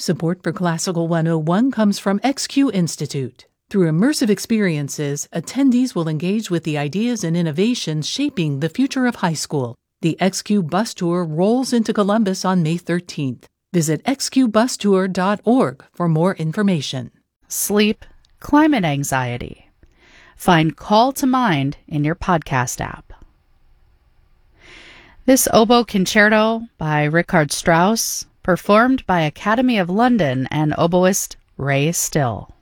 Support for Classical 101 comes from XQ Institute. Through immersive experiences, attendees will engage with the ideas and innovations shaping the future of high school. The XQ Bus Tour rolls into Columbus on May 13th. Visit xqbustour.org for more information. Sleep, climate anxiety. Find Call to Mind in your podcast app. This oboe concerto by Richard Strauss, performed by Academy of London and oboist Ray Still.